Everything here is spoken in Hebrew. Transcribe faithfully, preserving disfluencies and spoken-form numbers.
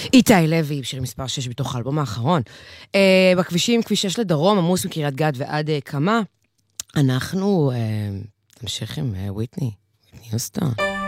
איתי לוי, שיר מספר שש בתוך האלבום האחרון. אה, בכבישים, כביש שש לדרום, עמוס מקריית גת ועד אה, כמה. אנחנו אה, נמשיך עם אה, וויטני, וויטני יוסטון.